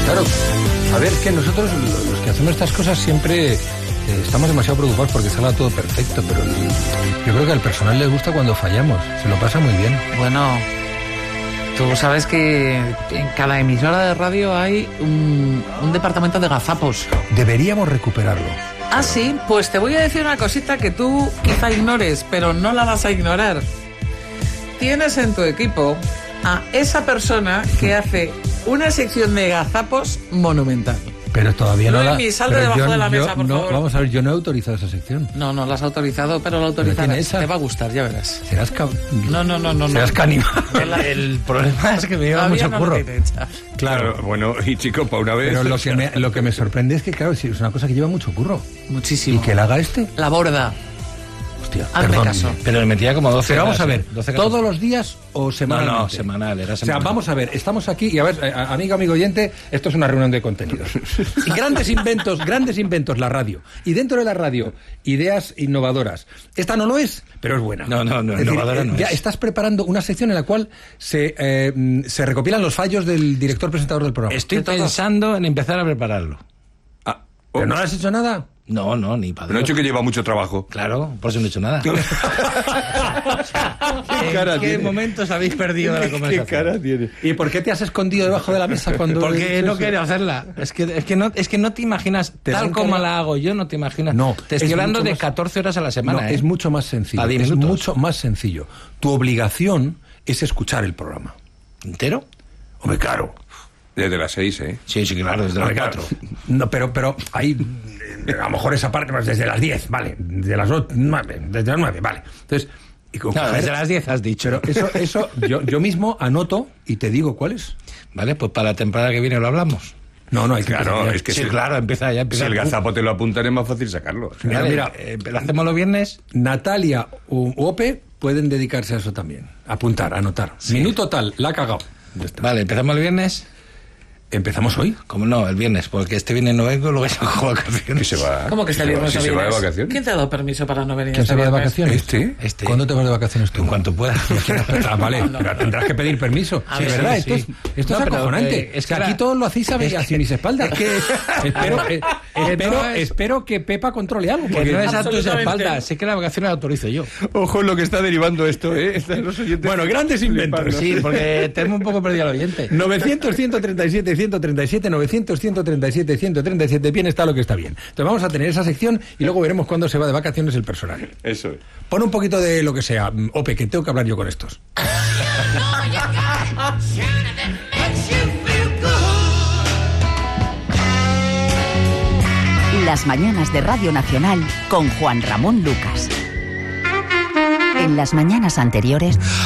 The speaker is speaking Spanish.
Claro, a ver, que nosotros los que hacemos estas cosas siempre estamos demasiado preocupados porque salga todo perfecto, pero yo creo que al personal les gusta cuando fallamos, se lo pasa muy bien. Bueno, tú sabes que en cada emisora de radio hay un departamento de gazapos. Deberíamos recuperarlo. Ah, sí, pues te voy a decir una cosita que tú quizá ignores, pero no la vas a ignorar. Tienes en tu equipo a esa persona que hace una sección de gazapos monumental. Pero todavía no la... Luis, sal de debajo de la mesa, por favor. Vamos a ver, yo no he autorizado esa sección. No la has autorizado, pero la autorizarás. Te va a gustar, ya verás. Serás No. Serás caníbal. El problema es que me lleva mucho curro. Claro, bueno, y chico, para una vez... Pero lo que me sorprende es que, claro, es una cosa que lleva mucho curro. Muchísimo. ¿Y que la haga este? La borda. Hostia, hazme perdón. caso. Pero le metía como 12 Pero vamos a ver, 12 ¿todos los días o semanalmente? No, semanal, era O semanal. sea, vamos a ver, estamos aquí y a ver, amigo oyente, esto es una reunión de contenidos. Y grandes inventos, la radio. Y dentro de la radio, ideas innovadoras. Esta no lo es, pero es buena. No, es innovadora decir, no ya es. estás preparando una sección en la cual se recopilan los fallos del director presentador del programa. Estoy pensando en empezar a prepararlo. ¿Pero no has hecho nada? No, ni padre. No he hecho que lleva mucho trabajo. Claro, por eso no he hecho nada. ¿En qué momentos habéis perdido de la conversación? ¿Qué cara tiene? ¿Y por qué te has escondido debajo de la mesa cuando...? Porque no quiero hacerla. Es que no te imaginas, tal como la hago yo, no te imaginas. No, te estoy hablando de más, 14 horas a la semana. No, es mucho más sencillo. A 10 es minutos. mucho más sencillo. Tu obligación es escuchar el programa. ¿Entero? Hombre, claro. Desde las 6, ¿eh? Sí, claro, desde las 4. No, pero hay... A lo mejor esa parte, pues desde las 10, vale. Desde las 9, desde las 9, vale. Entonces... desde las 10 has dicho. Pero eso yo mismo anoto y te digo cuáles. Vale, pues para la temporada que viene lo hablamos. No, hay que Claro, empezar. es que Sí, claro, empieza ya. si el gazapo te lo apuntan es más fácil sacarlo. Vale, Mira, ¿lo hacemos los viernes? Natalia u Ope pueden dedicarse a eso también. Apuntar, anotar. Sí. Minuto tal, la ha cagado. Ya está. Vale, ¿empezamos el viernes? ¿Empezamos hoy? Como no, el viernes, porque este viernes no vengo, luego ya cojo vacaciones. Y se va. ¿Cómo que se este va, viernes si no se va de vienes? vacaciones. ¿Quién te ha dado permiso para no venir? ¿Quién se va de vacaciones? Este. ¿Cuándo te vas de vacaciones tú? En cuanto pueda. Vale, pero tendrás que pedir permiso. A Sí, ver, ¿verdad? sí. Esto No, es pero, acojonante. es que aquí todos lo hacéis a mis espaldas. Espero que Pepa controle algo. Que Porque no es a tus Absolutamente. espaldas, sé que la vacación la autorizo yo. Ojo en lo que está derivando esto, ¿eh? Están los oyentes Bueno, grandes inventos. flipando. Sí, porque tenemos un poco perdido al oyente. 900-137-137, 900-137-137, bien está lo que está bien. Entonces vamos a tener esa sección y luego veremos cuándo se va de vacaciones el personal. Eso es. Pon un poquito de lo que sea. Ope, que tengo que hablar yo con estos. Las mañanas de Radio Nacional con Juan Ramón Lucas. En las mañanas anteriores...